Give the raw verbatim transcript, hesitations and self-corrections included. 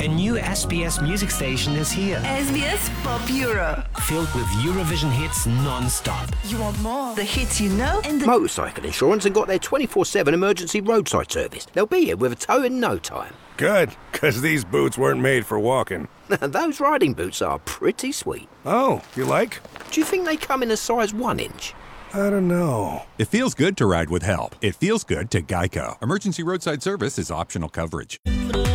A new S B S music station is here. S B S Pop Euro. Filled with Eurovision hits non-stop. You want more? The hits you know and the... Motorcycle Insurance have got their twenty-four seven emergency roadside service. They'll be here with a tow in no time. Good, because these boots weren't made for walking. Those riding boots are pretty sweet. Oh, you like? Do you think they come in a size one inch? I don't know. It feels good to ride with help. It feels good to Geico. Emergency roadside service is optional coverage.